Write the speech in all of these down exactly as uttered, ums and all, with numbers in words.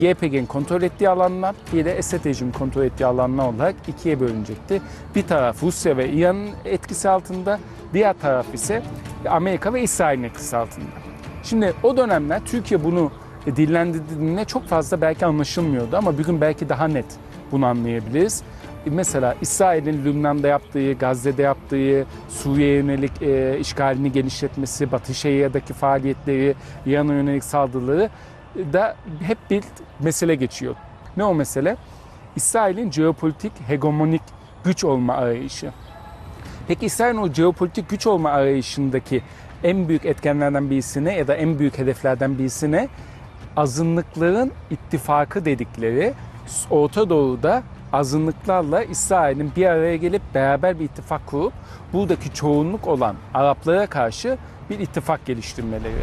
Y P G'nin kontrol ettiği alanlar, bir de Esed rejiminin kontrol ettiği alanlar olarak ikiye bölünecekti. Bir taraf Rusya ve İran'ın etkisi altında, diğer taraf ise Amerika ve İsrail'in etkisi altında. Şimdi o dönemler Türkiye bunu dillendirdiğinde çok fazla belki anlaşılmıyordu ama bugün belki daha net bunu anlayabiliriz. Mesela İsrail'in Lübnan'da yaptığı, Gazze'de yaptığı, Suriye'ye yönelik e, işgalini genişletmesi, Batı Şeria'daki faaliyetleri, İran'a yönelik saldırıları da hep bir mesele geçiyor. Ne o mesele? İsrail'in jeopolitik, hegemonik güç olma arayışı. Peki İsrail'in o jeopolitik güç olma arayışındaki en büyük etkenlerden birisine ya da en büyük hedeflerden birisine azınlıkların ittifakı dedikleri Orta Doğu'da azınlıklarla İsrail'in bir araya gelip beraber bir ittifak kurup buradaki çoğunluk olan Araplara karşı bir ittifak geliştirmeleri.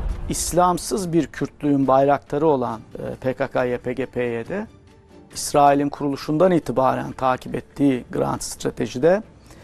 İslamsız bir Kürtlüğün bayraktarı olan P K K Y P G P'de İsrail'in kuruluşundan itibaren takip ettiği Grand Strateji'de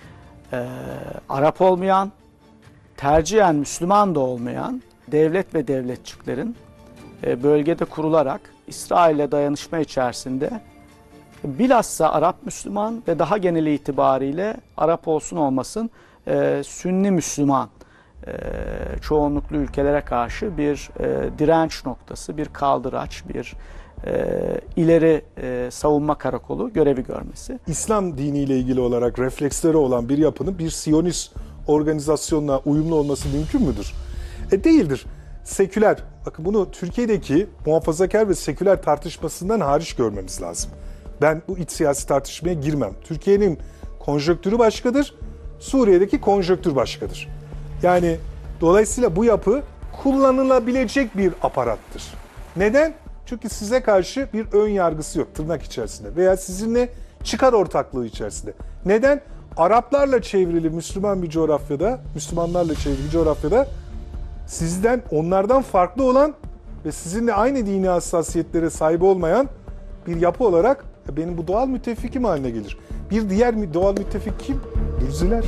e, Arap olmayan, tercihen Müslüman da olmayan devlet ve devletçiklerin e, bölgede kurularak İsrail'le dayanışma içerisinde bilhassa Arap Müslüman ve daha geneli itibariyle Arap olsun olmasın e, Sünni Müslüman e, çoğunluklu ülkelere karşı bir e, direnç noktası, bir kaldıraç, bir e, ileri e, savunma karakolu görevi görmesi. İslam diniyle ilgili olarak refleksleri olan bir yapının bir Siyonist organizasyonla uyumlu olması mümkün müdür? E değildir. Seküler, bakın bunu Türkiye'deki muhafazakar ve seküler tartışmasından hariç görmemiz lazım. Ben bu iç siyasi tartışmaya girmem. Türkiye'nin konjonktürü başkadır, Suriye'deki konjonktür başkadır. Yani dolayısıyla bu yapı kullanılabilecek bir aparattır. Neden? Çünkü size karşı bir ön yargısı yok tırnak içerisinde veya sizinle çıkar ortaklığı içerisinde. Neden? Araplarla çevrili Müslüman bir coğrafyada, Müslümanlarla çevrili bir coğrafyada sizden, onlardan farklı olan ve sizinle aynı dini hassasiyetlere sahip olmayan bir yapı olarak benim bu doğal müttefikim haline gelir. Bir diğer doğal müttefik kim? Gürcüler.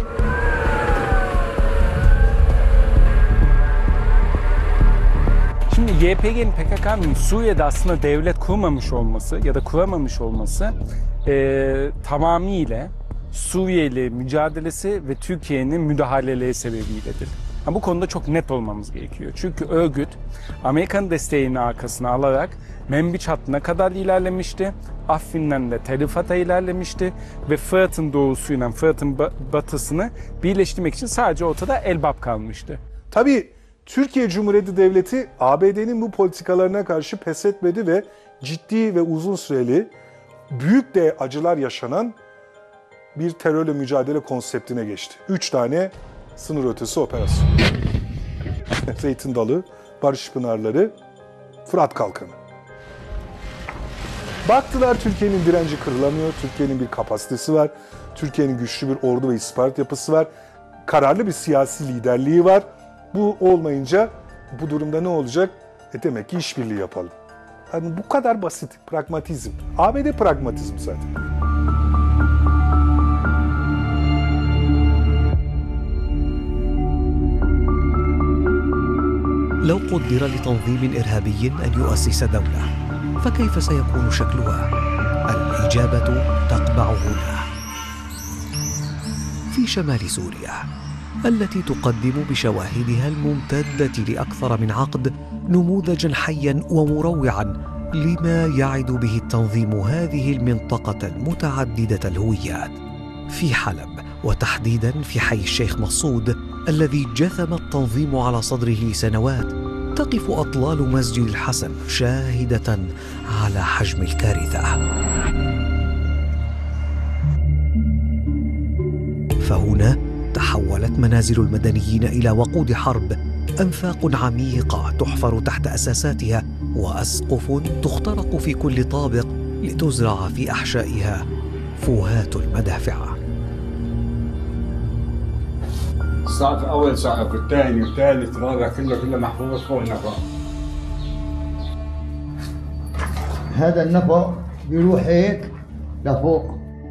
Şimdi Y P G'nin P K K'nın Suriye'de aslında devlet kurmamış olması ya da kuramamış olması e, tamamıyla Suriyeli mücadelesi ve Türkiye'nin müdahaleleri sebebiyledir. Bu konuda çok net olmamız gerekiyor. Çünkü örgüt Amerika'nın desteğini arkasına alarak Menbiç hattına kadar ilerlemişti. Afrin'den de Tel Rifat'a ilerlemişti ve Fırat'ın doğusuyla Fırat'ın batısını birleştirmek için sadece ortada Elbap kalmıştı. Tabii Türkiye Cumhuriyeti Devleti A B D'nin bu politikalarına karşı pes etmedi ve ciddi ve uzun süreli büyük de acılar yaşanan bir terörle mücadele konseptine geçti. Üç tane sınır ötesi operasyon. Zeytin Dalı, Barış Pınarları, Fırat Kalkanı. Baktılar Türkiye'nin direnci kırılamıyor, Türkiye'nin bir kapasitesi var, Türkiye'nin güçlü bir ordu ve istihbarat yapısı var, kararlı bir siyasi liderliği var. Bu olmayınca bu durumda ne olacak? E demek ki işbirliği yapalım. Yani bu kadar basit, pragmatizm. A B D pragmatizm zaten. لو قدر لتنظيم إرهابي أن يؤسس دولة فكيف سيكون شكلها؟ الإجابة تقبع هنا في شمال سوريا التي تقدم بشواهدها الممتدة لأكثر من عقد نموذجا حيا ومروعا لما يعد به التنظيم هذه المنطقة المتعددة الهويات. في حلب وتحديدا في حي الشيخ مقصود الذي جثم التنظيم على صدره لسنوات تقف أطلال مسجد الحسن شاهدة على حجم الكارثة. فهنا تحولت منازل المدنيين إلى وقود حرب، أنفاق عميقة تحفر تحت أساساتها وأسقف تخترق في كل طابق لتزرع في أحشائها فوهات المدافع. السقف أول سقف الثاني الثالث الرابع كله كله محفوظ فوق النفق. هذا النفق بيروح هيك لفوق.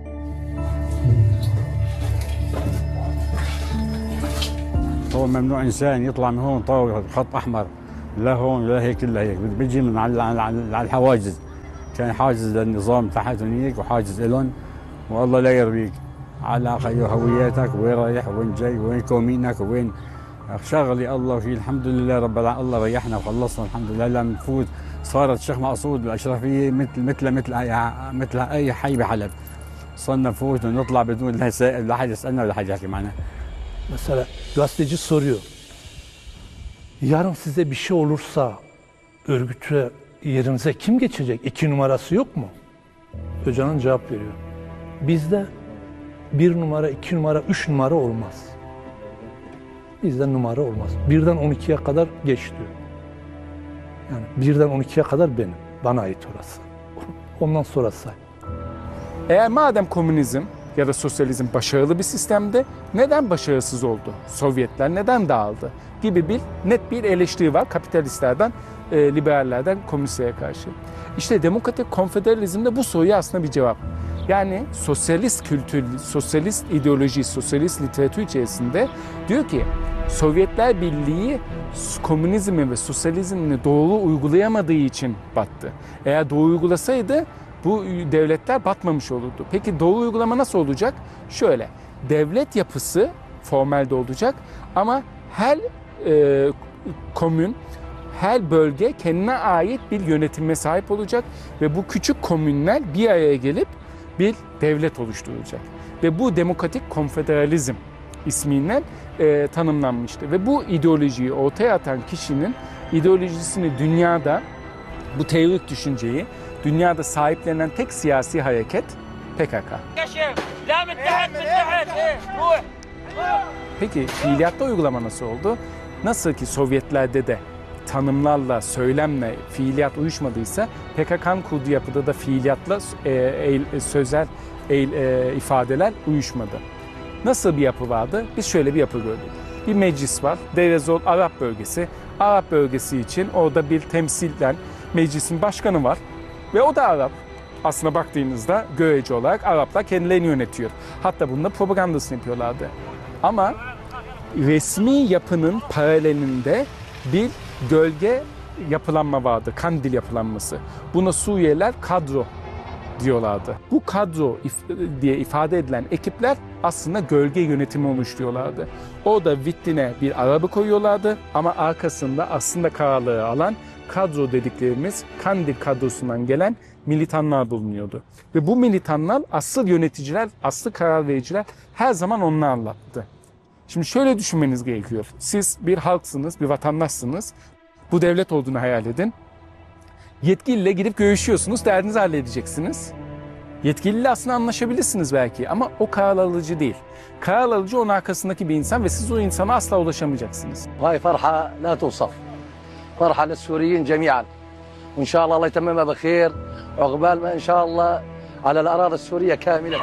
هو ممنوع إنسان يطلع من هون طاوله خط أحمر لا هون لا هيك إلا هيك بيجي من على على الحواجز كان حاجز للنظام تحت هنيك وحاجز إلهم، والله لا يرضيك على هويتك، وين رايح وين جاي وين كومينك وين شغلي الله فيه. الحمد لله رب العالمين، الله ريحنا وخلصنا الحمد لله. لما نفوت صارت الشيخ مقصود الاشرفيه مثل مثل مثل اي مثل اي حي بحلب. صرنا نفوت ونطلع بدون لا سائل، لا حد يسالنا ولا حد يحكي معنا. Mesela gazeteci soruyor. Yarın size bir şey olursa örgütü yerinize kim geçecek? İki numarası yok mu? Öcalan cevap veriyor. Bizde bir numara, iki numara, üç numara olmaz. Bizde numara olmaz. Birden on ikiye kadar geç diyor. Yani birden on ikiye kadar benim. Bana ait orası. Ondan sonra say. Eğer madem komünizm ya da sosyalizm başarılı bir sistemde neden başarısız oldu? Sovyetler neden dağıldı? Gibi bir net bir eleştiri var kapitalistlerden, e, liberallerden komünistlere karşı. İşte demokratik konfederalizmde bu soruya aslında bir cevap. Yani sosyalist kültür, sosyalist ideoloji, sosyalist literatür içerisinde diyor ki Sovyetler Birliği komünizmi ve sosyalizmini doğru uygulayamadığı için battı. Eğer doğru uygulasaydı bu devletler batmamış olurdu. Peki doğru uygulama nasıl olacak? Şöyle, devlet yapısı formelde olacak ama her e, komün, her bölge kendine ait bir yönetime sahip olacak ve bu küçük komünler bir araya gelip bir devlet oluşturacak. Ve bu demokratik konfederalizm ismiyle e, tanımlanmıştı. Ve bu ideolojiyi ortaya atan kişinin ideolojisini dünyada, bu teorik düşünceyi dünyada sahiplenen tek siyasi hareket P K K. Peki fiiliyatta uygulama nasıl oldu? Nasıl ki Sovyetlerde de tanımlarla, söylemle fiiliyat uyuşmadıysa P K K'nın kurduğu yapıda da fiiliyatla e, e, sözel e, e, ifadeler uyuşmadı. Nasıl bir yapı vardı? Biz şöyle bir yapı gördük. Bir meclis var. Deir ez-Zor Arap bölgesi. Arap bölgesi için orada bir temsilden meclisin başkanı var. Ve o da Arap. Aslına baktığınızda görece olarak Araplar kendilerini yönetiyor. Hatta bunda propagandasını yapıyorlardı. Ama resmi yapının paralelinde bir gölge yapılanma vardı. Kandil yapılanması. Buna Suriyeliler kadro diyorlardı. Bu kadro if- diye ifade edilen ekipler aslında gölge yönetimi oluşturuyorlardı. O da vitline bir araba koyuyorlardı ama arkasında aslında kararları alan kadro dediklerimiz Kandil kadrosundan gelen militanlar bulunuyordu. Ve bu militanlar asıl yöneticiler, asıl karar vericiler her zaman onlarlattı. Şimdi şöyle düşünmeniz gerekiyor. Siz bir halksınız, bir vatandaşsınız. Bu devlet olduğunu hayal edin. Yetkiliyle gidip görüşüyorsunuz, derdinizi halledeceksiniz. Yetkiliyle aslında anlaşabilirsiniz belki ama o karar alıcı değil. Karar alıcı onun arkasındaki bir insan ve siz o insana asla ulaşamayacaksınız. هاي فرحة لا توصف فرحة للسوريين جميعا وإن شاء الله الله يتممها بخير عقبال ما إن شاء الله على الأراضي السورية كاملة.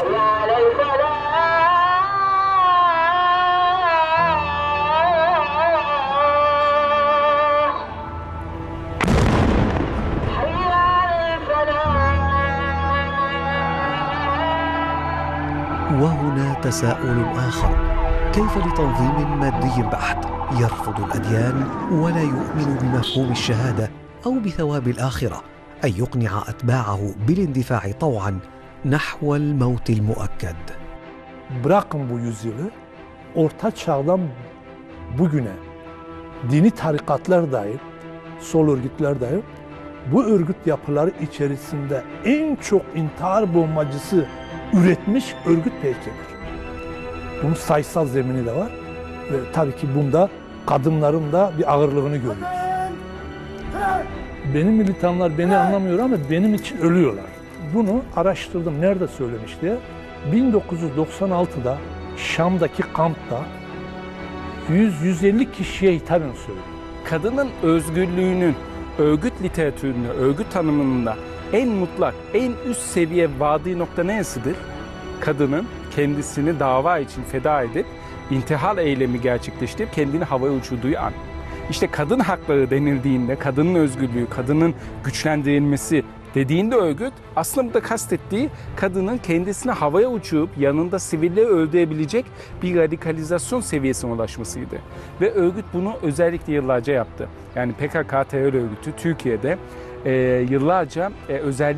وهنا تساؤل آخر: كيف لتنظيم مادي بحت يرفض الأديان ولا يؤمن بمفهوم الشهادة أو بثواب الآخرة أن يقنع أتباعه بالاندفاع طوعا نحو الموت المؤكد؟ Bırakın bu yüzyılı, Orta Çağ'dan bugüne dini tarikatlar dahil, sol örgütler dahil, bu örgüt yapıları içerisinde en çok intihar bombacısı üretmiş örgüt P K K'dir. Bunun sayısal zemini de var ve tabii ki bunda kadınların da bir ağırlığını görüyoruz. Benim militanlar beni anlamıyor ama benim için ölüyorlar. Bunu araştırdım, nerede söylemiş diye. bin dokuz yüz doksan altıda Şam'daki kampta yüz yüz elli kişiye hitaben söylüyor. Kadının özgürlüğünün örgüt literatüründe, örgüt tanımında en mutlak, en üst seviye vardığı nokta neresidir? Kadının kendisini dava için feda edip intihal eylemi gerçekleştirip kendini havaya uçurduğu an. İşte kadın hakları denildiğinde, kadının özgürlüğü, kadının güçlendirilmesi dediğinde örgüt aslında burada kastettiği kadının kendisini havaya uçurup yanında sivilleri öldürebilecek bir radikalizasyon seviyesine ulaşmasıydı. Ve örgüt bunu özellikle yıllarca yaptı. Yani P K K terör örgütü Türkiye'de e, yıllarca e, özellikle